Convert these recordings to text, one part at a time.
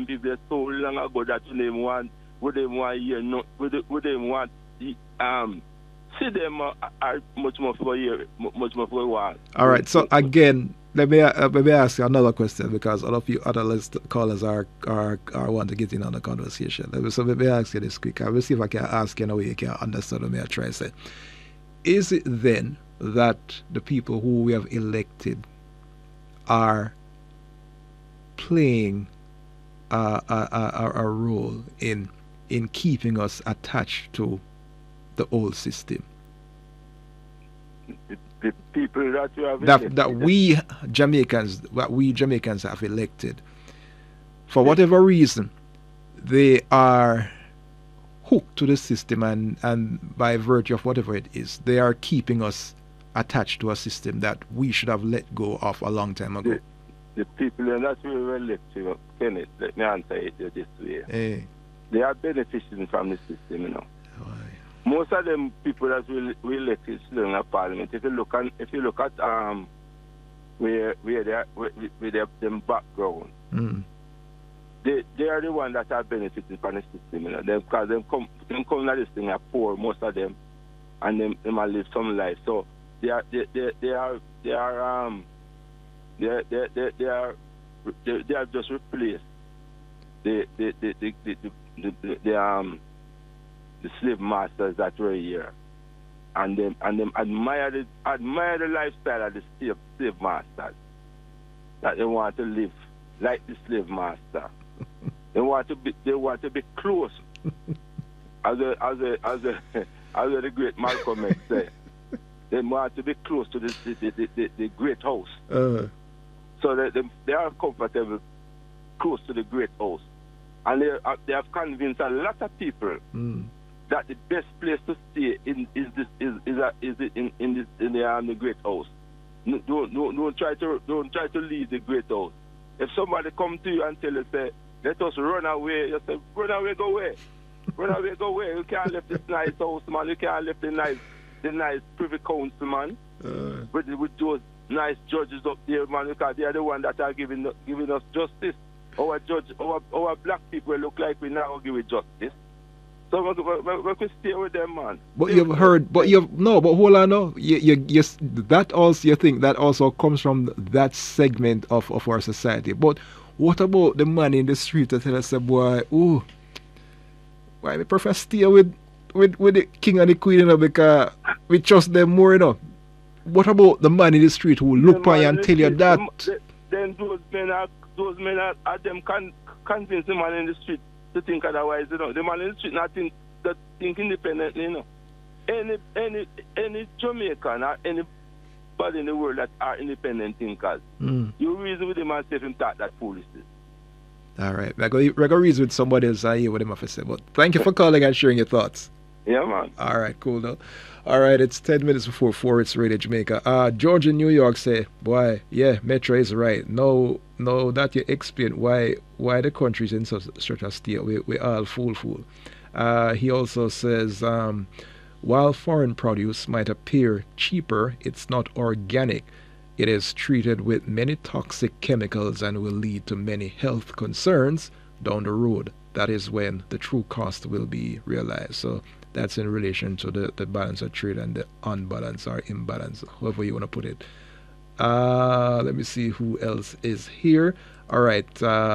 people so long ago that would them want hear no would them want see them are much more for year much more for a while. All right. So again, let me ask you another question because all of you other callers are want to get in on the conversation. So let me ask you this quick. I will see if I can ask you in a way you can understand what I try to say. Is it then that the people who we have elected are playing a role in keeping us attached to the old system? The people that you have that we Jamaicans have elected, for whatever reason, they are hooked to the system, and by virtue of whatever it is, they are keeping us attached to a system that we should have let go of a long time ago. The people that we were elected, Kenneth, let me answer it this way. Hey. They are benefiting from the system, you know. Why? Most of them people that we elected in the parliament, if you look at where they are with them background, they are the ones that are benefiting from the system, you know. Because them come to this thing are poor, most of them, and them are live some life. So they are just replaced the slave masters that were here, and them admire the lifestyle of the slave masters, that they want to live like the slave master. They want to be close, as the great Malcolm X said. They want to be close to the great house, so that they are comfortable close to the great house, and they have convinced a lot of people that the best place to stay in is the great house. Don't try to leave the great house. If somebody come to you and tell you, say, let us run away, you say, run away, go away. Run away, go away. You can't leave this nice house, man. You can't leave the nice privy council, man. With those nice judges up there, man, because they are the ones that are giving us justice. Our black people look like we now give it justice. So we can stay with them, man. But you've heard, but hold on, no. You that also, you think that also comes from that segment of our society. But what about the man in the street that tell us, boy, why I prefer stay with the king and the queen, you know, because we trust them more, you know. What about the man in the street who look on you and tell you that? Then those men are them convince the man in the street to think otherwise, you know. The man in the street not think independently, you know. Any Jamaican or anybody in the world that are independent thinkers, you reason with him and say him talk that foolishness. All right. We're going to reason with somebody else and hear what him have to say. But thank you for calling and sharing your thoughts. Yeah, man. All right, cool though. All right, it's 10 minutes before 4. It's Radio Jamaica. George in New York say, boy, yeah, Metro is right. No, that you explain why the country is in such a state. We all fool. He also says, while foreign produce might appear cheaper, it's not organic. It is treated with many toxic chemicals and will lead to many health concerns down the road. That is when the true cost will be realized. So that's in relation to the balance of trade and the unbalance or imbalance, however you want to put it. Let me see who else is here. All right.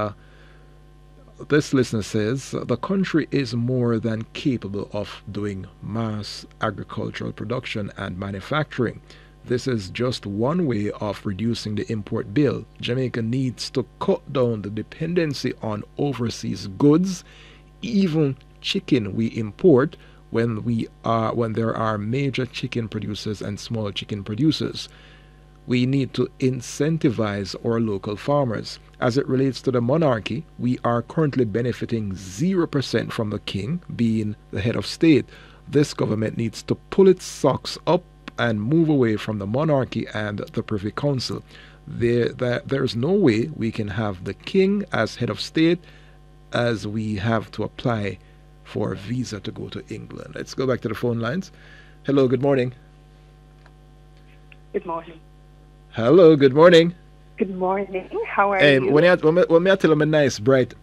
This listener says, the country is more than capable of doing mass agricultural production and manufacturing. This is just one way of reducing the import bill. Jamaica needs to cut down the dependency on overseas goods, even chicken we import when there are major chicken producers and small chicken producers. We need to incentivize our local farmers. As it relates to the monarchy, we are currently benefiting 0% from the king being the head of state. This government needs to pull its socks up and move away from the monarchy and the Privy Council. There's no way we can have the king as head of state, as we have to apply for a visa to go to England. Let's go back to the phone lines. Hello, good morning. Good morning. Hello, good morning. Good morning. How are you? When I tell them a nice, bright